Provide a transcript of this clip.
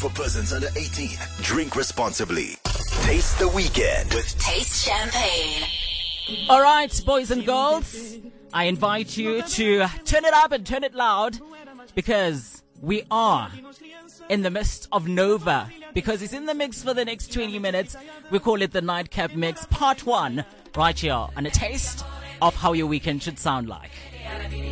for persons under 18. Drink responsibly. Taste the weekend with Taste Champagne. All right, boys and girls, I invite you to turn it up and turn it loud because we are in the midst of Nova, because it's in the mix for the next 20 minutes. We call it the Nightcap Mix Part 1 right here on a taste of how your weekend should sound like.